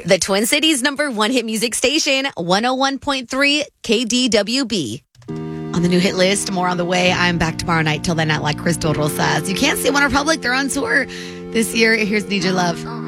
The Twin Cities #1 hit music station, 101.3 KDWB. On the new hit list, more on the way. I'm back tomorrow night. Till then, not like Crystal Rosas. You can't see OneRepublic. They're on tour this year. Here's Need Your Love.